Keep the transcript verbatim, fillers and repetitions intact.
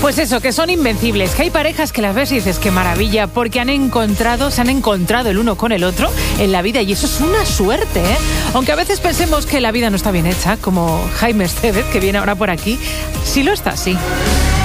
Pues eso, que son invencibles, que hay parejas que las ves y dices qué maravilla, porque han encontrado, se han encontrado el uno con el otro en la vida y eso es una suerte, ¿eh? Aunque a veces pensemos que la vida no está bien hecha, como Jaime Estevez, que viene ahora por aquí, sí lo está, sí.